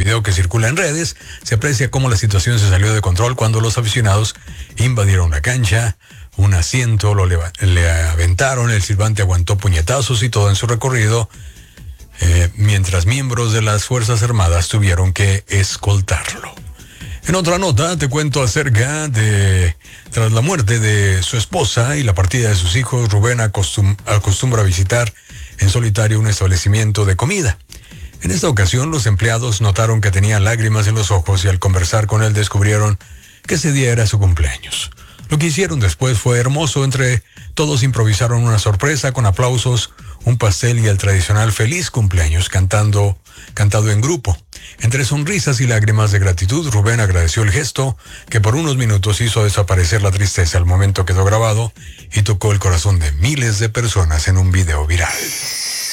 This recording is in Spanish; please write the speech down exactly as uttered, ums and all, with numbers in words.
video que circula en redes, se aprecia cómo la situación se salió de control cuando los aficionados invadieron la cancha, un asiento lo leva- le aventaron, el silbante aguantó puñetazos y todo en su recorrido, eh, mientras miembros de las Fuerzas Armadas tuvieron que escoltarlo. En otra nota te cuento acerca de, tras la muerte de su esposa y la partida de sus hijos, Rubén acostum- acostumbra a visitar en solitario un establecimiento de comida. En esta ocasión los empleados notaron que tenía lágrimas en los ojos y al conversar con él descubrieron que ese día era su cumpleaños. Lo que hicieron después fue hermoso. Entre todos improvisaron una sorpresa con aplausos, un pastel y el tradicional feliz cumpleaños cantando, cantado en grupo. Entre sonrisas y lágrimas de gratitud, Rubén agradeció el gesto que por unos minutos hizo desaparecer la tristeza. El momento quedó grabado y tocó el corazón de miles de personas en un video viral.